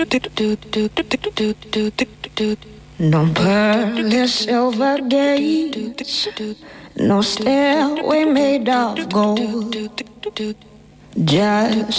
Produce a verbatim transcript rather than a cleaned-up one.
No pearly silver gates, no stairway made of gold, just